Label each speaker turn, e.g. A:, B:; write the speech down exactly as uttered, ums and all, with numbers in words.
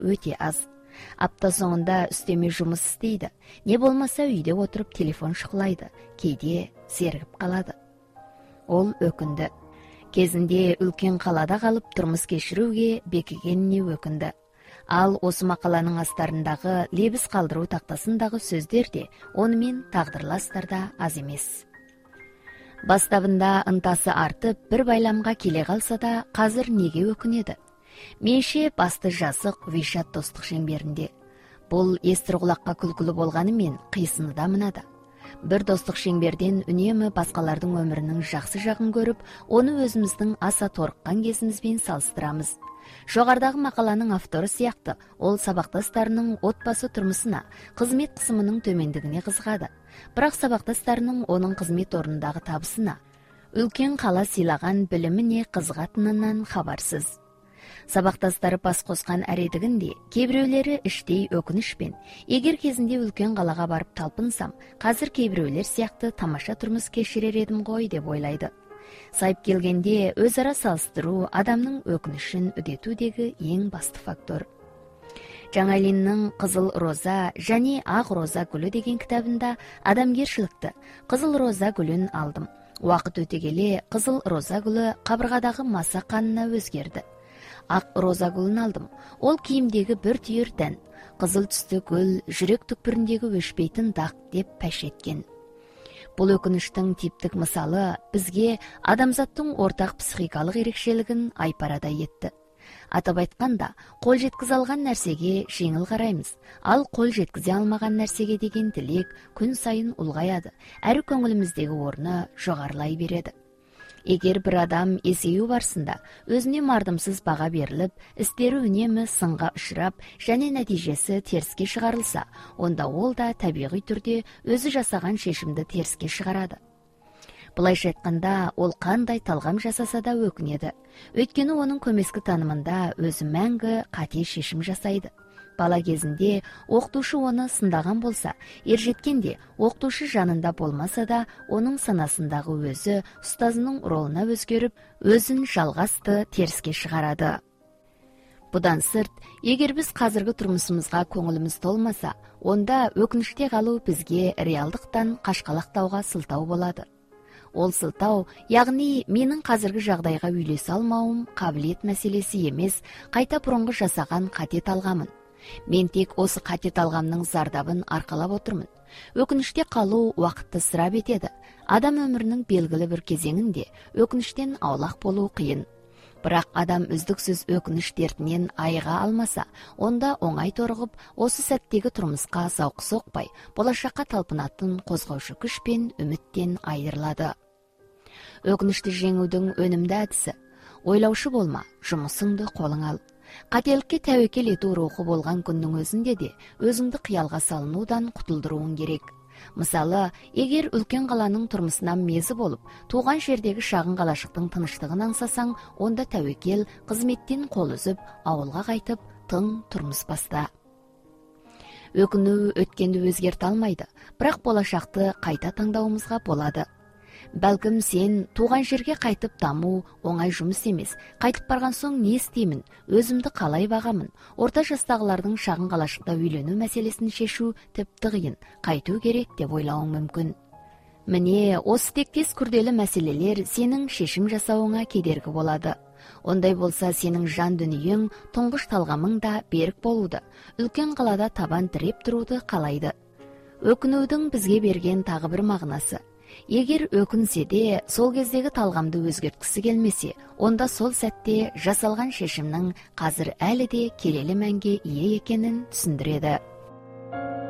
A: өте аз. Апта соңында үстеме жұмыс істейді, не болмаса үйде отырып телефон шықлайды, кейде зерігіп қалады. Ол өкінді. Кезінде үлкен қалада қалып тұрмыс кешіруге бекігеніне өкінді. Ал осы мақаланың астарындағы лебіз қалдыру тақтасындағы сөздер де онымен тағдырластарда аз емес. Бастабында ынтасы артып, бір байламға келе қалса да, қазір неге өкінеді? Менше басты жазық вишат достық шеңберінде. Бұл естір құлаққа күлкілі болғанымен қисыны да мынада. Бір достық шеңберден үнемі басқалардың өмірінің жақсы жағын көріп, оны өзіміздің аса торыққан кезімізбен салыстырамыз. Жоғардағы мақаланың авторы сияқты, ол сабақтастарының отбасы тұрмысына, қызмет қысымының төмендігіне қызғады. Бірақ сабақтастарының оның қызмет орнындағы табысына, үлкен қала сыйлаған біліміне қызғатынынан хабарсыз. Сабақтастары бас қосқан әредігінде, кейбіреулері іштей өкінішпен, егер кезінде үлкен қалаға барып талпынсам, қазір кейбіреулер сияқты тамаша тұрмыс кешірер едім ғой деп ойлайды. Сайып келгенде өзара салыстыру адамның өкінішін үдетудегі ең басты фактор. Жаңайлиннің «Қызыл роза» және «Ақ роза гүлі» деген кітабында адамгершілікті қызыл роза гүлін алдым. Уақыт өте келе қызыл роза гүлі қабырғадағы маса қанына өзгерді. Ақ роза гүлін алдым. Ол киімдегі бір түйір дән, қызыл түсті гүл жүрек түкпіріндегі өшпейтін дақ деп пәш еткен. Бұл өкініштің типтік мысалы бізге адамзаттың ортақ психикалық ерекшелігін айпарадай етті. Атап айтқанда, қол жеткізе алған нәрсеге жеңіл қараймыз, ал қол жеткізе алмаған нәрсеге деген тілек күн сайын ұлғаяды, әрі көңіліміздегі орны жоғарылай береді. Егер бір адам есею барысында өзіне мардымсыз баға беріліп, істері үнемі сынға ұшырап, және нәтижесі теріске шығарылса, онда ол да табиғи түрде өзі жасаған шешімді теріске шығарады. Бұлайша айтқанда, ол қандай талғам жасаса да өкінеді. Өйткені оның көмескі танымында өзі мәңгі қате шешім жасайды. Бала кезінде оқытушы оны сындаған болса, ержеткенде оқытушы жанында болмаса да, оның санасындағы өзі ұстазының ролына өзгеріп, өзін жалғасты теріске шығарады. Бұдан сырт, егер біз қазіргі тұрмысымызға көңіліміз толмаса, онда өкініште қалу бізге реалдықтан қашқалақтауға сылтау болады. Ол сылтау, яғни менің қазіргі жағдайға үйлесе алмауым қабілет мәселесі емес, қайта бұрынғы жасаған қате талғамын. Мен тек осы қате талғамның зардабын арқалап отырмын. Өкініште қалу уақытты сұрап етеді. Адам өмірінің белгілі бір кезеңінде өкініштен аулақ болу қиын. Бірақ адам үздіксіз өкініш дертінен айыға алмаса, онда оңай торығып, осы сәттегі тұрмысқа зауқы соқпай, болашаққа талпынатын қозғаушы күш пен үміттен айырылады. Өкінішті жеңудің өнімді әдісі: ойлаушы болма, жұмысыңды қолың ал. Қателікке тәуекел ету рухы болған күннің өзінде де өзіңді қиялға салынудан құтылдыруың керек. Мысалы, егер үлкен қаланың тұрмысынан мезі болып, туған жердегі шағын қалашықтың тыныштығын аңсасаң, онда тәуекел қызметтен қол үзіп, ауылға қайтып, тың тұрмыс баста. Өкіну өткенді өзгерте алмайды, бірақ болашақты қайта таңдауымызға болады. Бәлкім сен туған жерге қайтып даму оңай жұмыс емес. Қайтып барған соң не істеймін, өзімді қалай бағамын, орта жастағылардың шағын қалашықта үйлену мәселесін шешу тіпті қиын, қайту керек деп ойлауың мүмкін. Міне, осы тектес күрделі мәселелер сенің шешім жасауыңа кедергі болады. Ондай болса, сенің жан дүниең, тұңғыш талғамың да берік болуды, үлкен қалада табан тіреп тұруды қалайды. Өкінудің бізге берген тағы бір мағынасы: егер өкінсе де, сол кездегі талғамды өзгерткісі келмесе, онда сол сәтте жасалған шешімнің қазір әлі де келелі мәнге ие екенін түсіндіреді.